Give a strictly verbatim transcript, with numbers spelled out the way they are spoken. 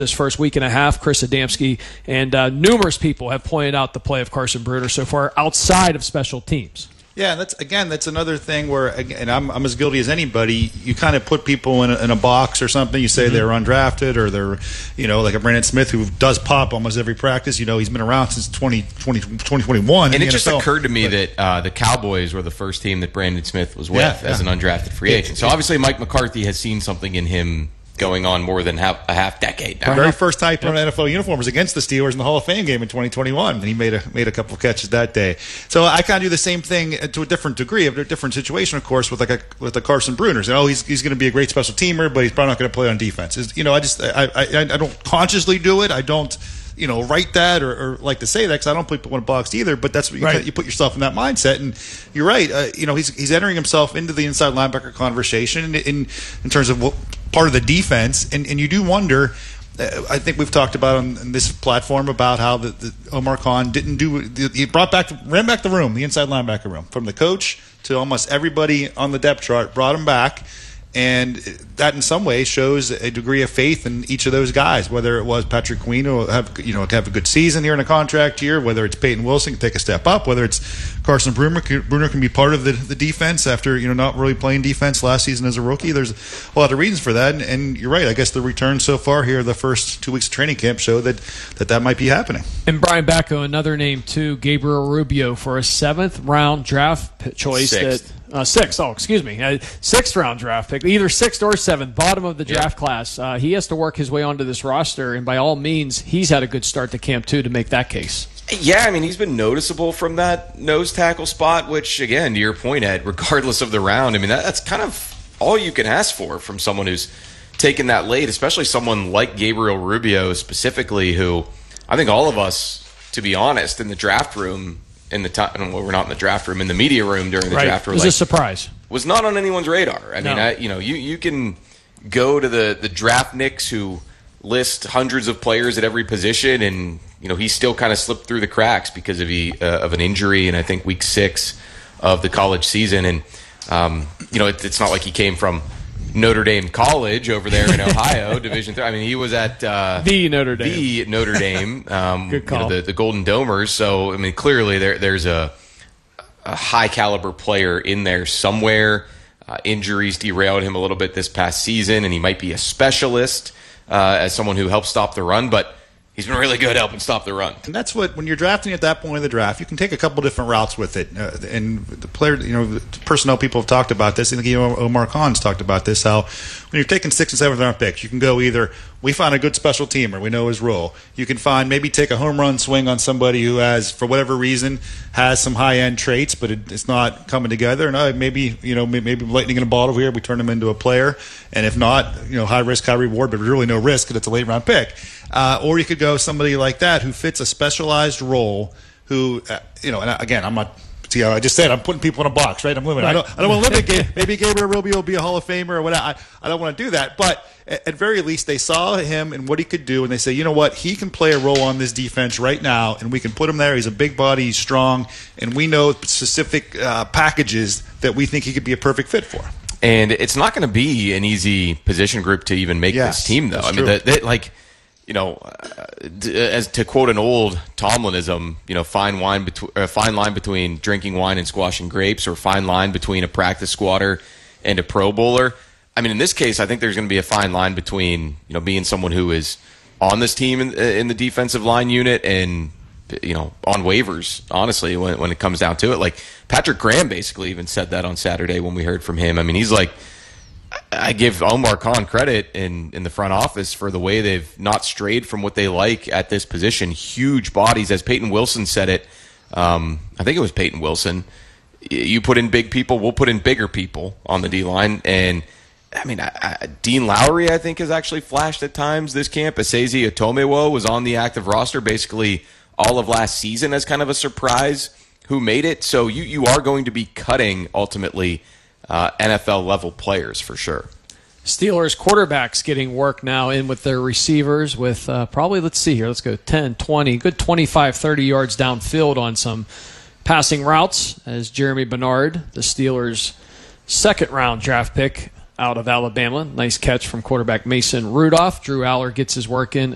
this first week and a half. Chris Adamski and uh, numerous people have pointed out the play of Carson Bruner so far outside of special teams. Yeah, that's again, that's another thing where, and I'm, I'm as guilty as anybody, you kind of put people in a, in a box or something. You say mm-hmm. they're undrafted or they're, you know, like a Brandon Smith who does pop almost every practice. You know, he's been around since twenty twenty-one. And it just N F L. Occurred to me but, that uh, the Cowboys were the first team that Brandon Smith was with yeah, as yeah. an undrafted free agent. So obviously Mike McCarthy has seen something in him going on more than half, a half decade now. The very first time he put on an N F L uniform was against the Steelers in the Hall of Fame game in twenty twenty-one, and he made a made a couple of catches that day. So I kind of do the same thing to a different degree, of a different situation, of course, with like a with the Carson Bruners. And oh, he's he's going to be a great special teamer, but he's probably not going to play on defense. It's, you know, I just I, I I don't consciously do it. I don't. You know, write that or, or like to say that because I don't put people in a box either. But that's what you, right. you put yourself in that mindset, and you're right. Uh, you know, he's he's entering himself into the inside linebacker conversation in in, in terms of what, part of the defense, and, and you do wonder. Uh, I think we've talked about on, on this platform about how the, the Omar Khan didn't do. He brought back, ran back the room, the inside linebacker room, from the coach to almost everybody on the depth chart. Brought him back. And that, in some ways, shows a degree of faith in each of those guys. Whether it was Patrick Queen, who will have you know have a good season here in a contract year, whether it's Peyton Wilson, can take a step up, whether it's Carson Bruner, Bruner can be part of the, the defense after you know not really playing defense last season as a rookie. There's a lot of reasons for that, and, and you're right. I guess the return so far here, the first two weeks of training camp, show that that, that might be happening. And Brian Bacco, another name too, Gabriel Rubio, for a seventh round draft choice. Sixth. that. Uh, sixth, oh, excuse me. Uh, sixth round draft pick, either sixth or seventh, bottom of the draft yep. class. Uh, he has to work his way onto this roster, and by all means, he's had a good start to camp, too, to make that case. Yeah, I mean, he's been noticeable from that nose tackle spot, which, again, to your point, Ed, regardless of the round, I mean, that, that's kind of all you can ask for from someone who's taken that late, especially someone like Gabriel Rubio specifically, who I think all of us, to be honest, in the draft room, in the time, well, we're not in the draft room, in the media room during the right. draft. It was like, a surprise. Was not on anyone's radar. I no. mean, I, you know, you, you can go to the, the draft nicks who list hundreds of players at every position, and you know he still kind of slipped through the cracks because of he uh, of an injury, and I think week six of the college season, and um, you know it, it's not like he came from Notre Dame College over there in Ohio, Division three. I mean, he was at uh, the Notre Dame, the Notre Dame, um, Good call. You know, the, the Golden Domers. So, I mean, clearly there there's a, a high caliber player in there somewhere. Uh, injuries derailed him a little bit this past season, and he might be a specialist uh, as someone who helps stop the run, but he's been really good helping stop the run. And that's what, when you're drafting at that point of the draft, you can take a couple different routes with it. Uh, and the player, you know, the personnel people have talked about this. I think you know, Omar Khan's talked about this, how when you're taking sixth and seventh round picks, you can go either, we find a good special teamer, we know his role. You can find, maybe take a home run swing on somebody who has, for whatever reason, has some high-end traits, but it, it's not coming together. And uh, maybe, you know, maybe lightning in a bottle here, we turn him into a player. And if not, you know, high risk, high reward, but really no risk because it's a late round pick. Uh, or you could go somebody like that who fits a specialized role who, uh, you know, and again, I'm not, see, I just said I'm putting people in a box, right? I'm limited. Right. I don't, I don't want to limit Gabe. Maybe Gabriel Rubio will be a Hall of Famer or whatever. I, I don't want to do that. But at, at very least, they saw him and what he could do, and they say, you know what? He can play a role on this defense right now, and we can put him there. He's a big body, he's strong, and we know specific uh, packages that we think he could be a perfect fit for. And it's not going to be an easy position group to even make yes, this team, though. I mean, the, the, like, you know, uh, as to quote an old Tomlinism, you know, fine wine between, uh, fine line between drinking wine and squashing grapes, or fine line between a practice squatter and a Pro Bowler. I mean, in this case, I think there's going to be a fine line between, you know, being someone who is on this team in, in the defensive line unit and, you know, on waivers, honestly, when, when it comes down to it. Like, Patrick Graham basically even said that on Saturday when we heard from him. I mean, he's like, I give Omar Khan credit in, in the front office for the way they've not strayed from what they like at this position. Huge bodies, as Peyton Wilson said it. Um, I think it was Peyton Wilson. You put in big people, we'll put in bigger people on the D-line. And, I mean, I, I, Dean Lowry, I think, has actually flashed at times this camp. Asezi Otomewo was on the active roster basically all of last season as kind of a surprise who made it. So you, you are going to be cutting, ultimately, uh, N F L-level players for sure. Steelers quarterbacks getting work now in with their receivers with uh, probably, let's see here, let's go ten, twenty, good twenty-five, thirty yards downfield on some passing routes as Jeremy Bernard, the Steelers' second-round draft pick out of Alabama. Nice catch from quarterback Mason Rudolph. Drew Aller gets his work in